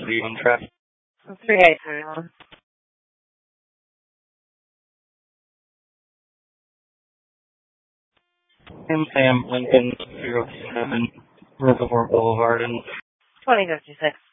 are you on track? 3831. Sam Lincoln 07, Reservoir Boulevard, and 2056.